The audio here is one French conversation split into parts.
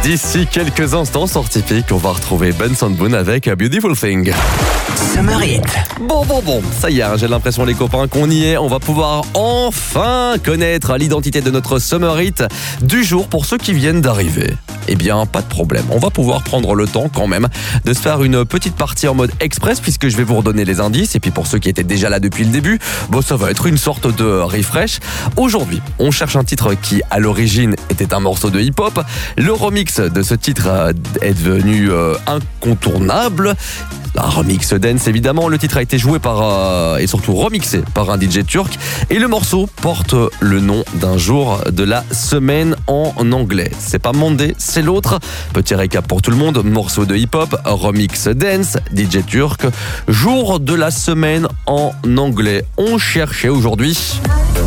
D'ici quelques instants, sur Typique, on va retrouver Benson Boone avec A Beautiful Thing. Summer Hit. Bon, ça y est, j'ai l'impression les copains qu'on y est. On va pouvoir enfin connaître l'identité de notre Summer Hit du jour pour ceux qui viennent d'arriver. Eh bien, pas de problème. On va pouvoir prendre le temps quand même de se faire une petite partie en mode express puisque je vais vous redonner les indices. Et puis pour ceux qui étaient déjà là depuis le début, ça va être une sorte de refresh. Aujourd'hui, on cherche un titre qui à l'origine était un morceau de hip-hop. Le remix de ce titre est devenu incontournable. Un remix dance évidemment, le titre a été joué et surtout remixé par un DJ turc et le morceau porte le nom d'un jour de la semaine en anglais. C'est pas Monday, c'est l'autre. Petit récap pour tout le monde, morceau de hip-hop, remix dance, DJ turc, jour de la semaine en anglais. On cherchait aujourd'hui...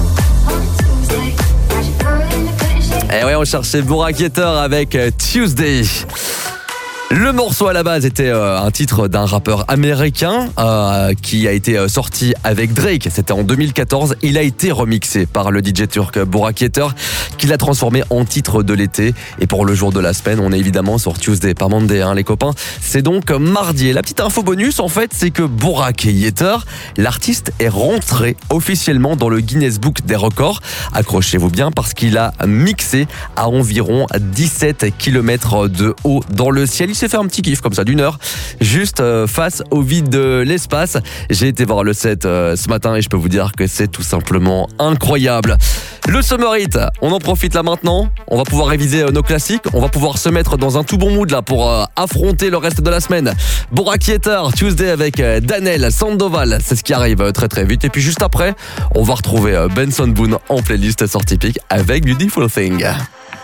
on cherchait Burak Yeter avec Tuesday. Le morceau à la base était un titre d'un rappeur américain qui a été sorti avec Drake. C'était en 2014. Il a été remixé par le DJ turc Burak Yeter qui l'a transformé en titre de l'été. Et pour le jour de la semaine, on est évidemment sur Tuesday, pas Monday, les copains. C'est donc mardi. Et la petite info bonus, en fait, c'est que Burak Yeter, l'artiste, est rentré officiellement dans le Guinness Book des records. Accrochez-vous bien parce qu'il a mixé à environ 17 km de haut dans le ciel. Il s'est fait un petit kiff comme ça d'une heure juste face au vide de l'espace. J'ai été voir le set ce matin et je peux vous dire que c'est tout simplement incroyable. Le Summer Hit, on en profite là maintenant. On va pouvoir réviser nos classiques. On va pouvoir se mettre dans un tout bon mood là pour affronter le reste de la semaine. Burak Yeter, Tuesday avec Danel Sandoval, c'est ce qui arrive très très vite. Et puis juste après, on va retrouver Benson Boone en playlist sur Typique avec Beautiful Thing.